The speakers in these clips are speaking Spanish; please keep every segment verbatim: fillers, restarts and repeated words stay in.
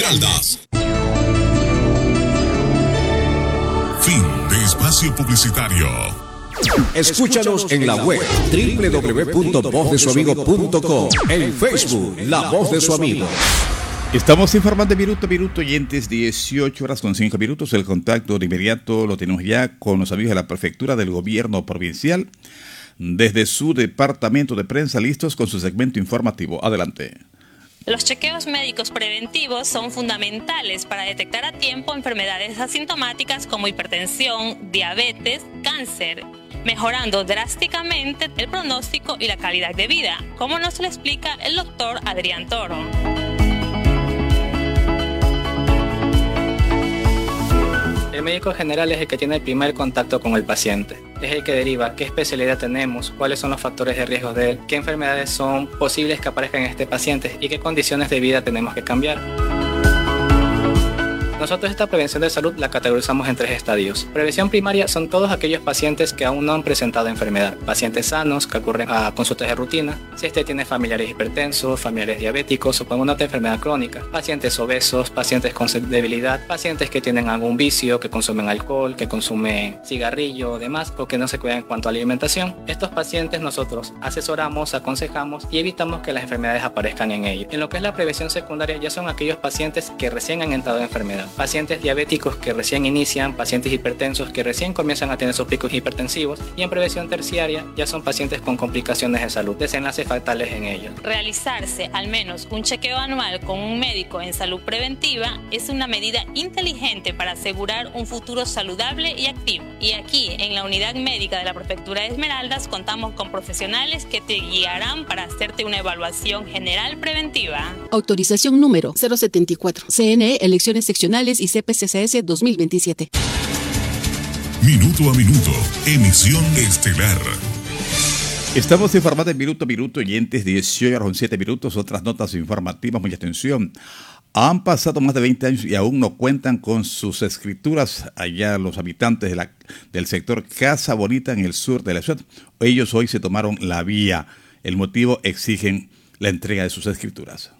Caldas. Fin de espacio publicitario. Escúchanos en la web doble u doble u doble u punto voz de su amigo punto com, en Facebook La Voz de su Amigo. Estamos informando minuto a minuto, oyentes, dieciocho horas con cinco minutos. El contacto de inmediato lo tenemos ya con los amigos de la Prefectura del Gobierno Provincial, desde su departamento de prensa, listos con su segmento informativo. Adelante. Los chequeos médicos preventivos son fundamentales para detectar a tiempo enfermedades asintomáticas como hipertensión, diabetes, cáncer, mejorando drásticamente el pronóstico y la calidad de vida, como nos lo explica el doctor Adrián Toro. El médico general es el que tiene el primer contacto con el paciente. Es el que deriva qué especialidad tenemos, cuáles son los factores de riesgo de él, qué enfermedades son posibles que aparezcan en este paciente y qué condiciones de vida tenemos que cambiar. Nosotros esta prevención de salud la categorizamos en tres estadios. Prevención primaria son todos aquellos pacientes que aún no han presentado enfermedad. Pacientes sanos que acurren a consultas de rutina. Si este tiene familiares hipertensos, familiares diabéticos o con alguna otra enfermedad crónica. Pacientes obesos, pacientes con debilidad, pacientes que tienen algún vicio, que consumen alcohol, que consumen cigarrillo o demás, o que no se cuidan en cuanto a alimentación. Estos pacientes nosotros asesoramos, aconsejamos y evitamos que las enfermedades aparezcan en ellos. En lo que es la prevención secundaria ya son aquellos pacientes que recién han entrado en enfermedad. Pacientes diabéticos que recién inician, pacientes hipertensos que recién comienzan a tener sus picos hipertensivos, y en prevención terciaria ya son pacientes con complicaciones de salud, desenlaces fatales en ellos. Realizarse al menos un chequeo anual con un médico en salud preventiva es una medida inteligente para asegurar un futuro saludable y activo. Y aquí, en la unidad médica de la Prefectura de Esmeraldas, contamos con profesionales que te guiarán para hacerte una evaluación general preventiva. Autorización número cero setenta y cuatro. C N E, elecciones seccionales y C P C C S dos mil veintisiete. Minuto a minuto, emisión estelar. Estamos informando en minuto a minuto, oyentes, dieciocho horas con siete minutos. Otras notas informativas, mucha atención. Han pasado más de veinte años y aún no cuentan con sus escrituras allá los habitantes de la, del sector Casa Bonita en el sur de la ciudad. Ellos hoy se tomaron la vía. El motivo, exigen la entrega de sus escrituras.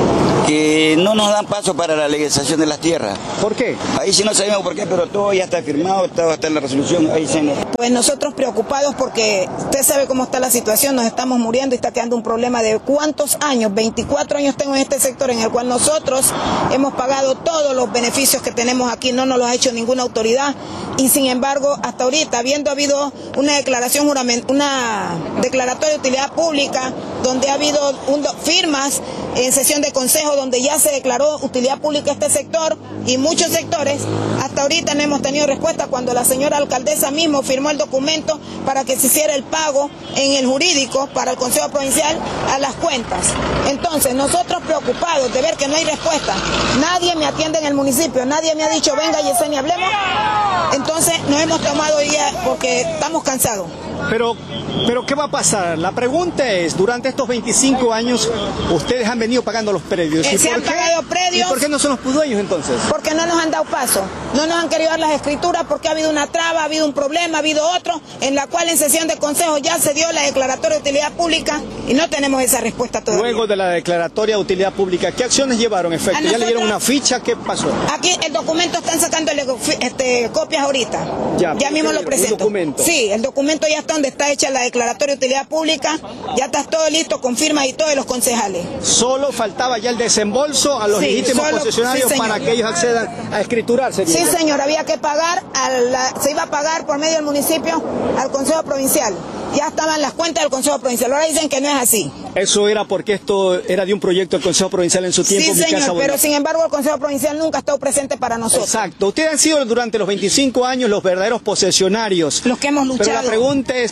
Que no nos dan paso para la legalización de las tierras. ¿Por qué? Ahí sí no sabemos por qué, pero todo ya está firmado, está, está en la resolución. Ahí se nos... Pues nosotros preocupados porque usted sabe cómo está la situación, nos estamos muriendo y está quedando un problema de cuántos años, veinticuatro años tengo en este sector en el cual nosotros hemos pagado todos los beneficios que tenemos aquí, no nos los ha hecho ninguna autoridad y sin embargo hasta ahorita, habiendo habido una declaración, una declaratoria de utilidad pública donde ha habido un, firmas en sesión de consejo donde ya se declaró utilidad pública este sector y muchos sectores, hasta ahorita no hemos tenido respuesta cuando la señora alcaldesa mismo firmó el documento para que se hiciera el pago en el jurídico para el Consejo Provincial a las cuentas. Entonces, nosotros preocupados de ver que no hay respuesta, nadie me atiende en el municipio, nadie me ha dicho, venga Yesenia, hablemos. Entonces, nos hemos tomado hoy día porque estamos cansados. Pero, pero, ¿qué va a pasar? La pregunta es, durante estos veinticinco años, ustedes han venido pagando los predios. Eh, ¿Y se por han qué? pagado predios. ¿Y por qué no son los dueños entonces? Porque no nos han dado paso. No nos han querido dar las escrituras porque ha habido una traba, ha habido un problema, ha habido otro, en la cual en sesión de consejo ya se dio la declaratoria de utilidad pública y no tenemos esa respuesta todavía. Luego de la declaratoria de utilidad pública, ¿qué acciones llevaron en efecto? A ¿Ya nosotros, le dieron una ficha? ¿Qué pasó? Aquí el documento están sacando este, copias ahorita. Ya, ya mismo lo presento. ¿Un documento? Sí, el documento ya está donde está hecha la declaratoria de utilidad pública, ya está todo listo con firmas y todo de los concejales. Solo faltaba ya el desembolso a los sí, legítimos solo, concesionarios sí, para que ellos accedan a escriturarse. Sí, señor, había que pagar, a la, se iba a pagar por medio del municipio al Consejo Provincial. Ya estaban las cuentas del Consejo Provincial, ahora dicen que no es así. Eso era porque esto era de un proyecto del Consejo Provincial en su tiempo. Sí, señor, pero sin embargo el Consejo Provincial nunca ha estado presente para nosotros. Exacto, ustedes han sido durante los veinticinco años los verdaderos posesionarios. Los que hemos luchado. Pero la pregunta es,